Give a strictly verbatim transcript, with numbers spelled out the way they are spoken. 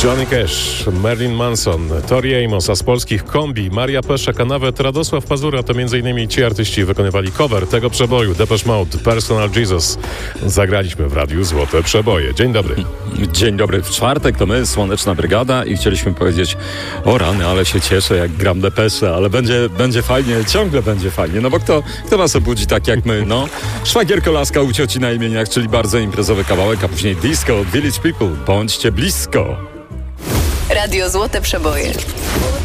Johnny Cash, Marilyn Manson, Tori Amos, a z polskich Kombi, Maria Peszek, a nawet Radosław Pazura to m.in. ci artyści wykonywali cover tego przeboju Depeche Mode, Personal Jesus. Zagraliśmy w radiu Złote Przeboje. Dzień dobry. Dzień dobry. W czwartek to my, Słoneczna Brygada i chcieliśmy powiedzieć: o rany, ale się cieszę, jak gram Depesze, ale będzie, będzie fajnie, ciągle będzie fajnie, no bo kto, kto nas obudzi tak jak my, no? Szwagierko Laska u cioci na imieniach, czyli bardzo imprezowy kawałek, a później disco, Village People, bądźcie blisko. Radio Złote Przeboje.